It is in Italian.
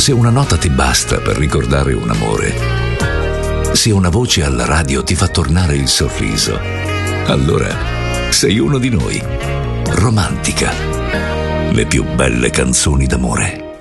se una nota ti basta per ricordare un amore, se una voce alla radio ti fa tornare il sorriso, allora sei uno di noi. Romantica. Le più belle canzoni d'amore.